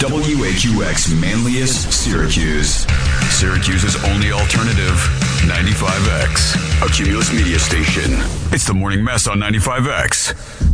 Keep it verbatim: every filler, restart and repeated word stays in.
W H U X Manlius, Syracuse. Syracuse's only alternative, ninety-five X. A Cumulus media station. It's the Morning Mess on ninety-five X.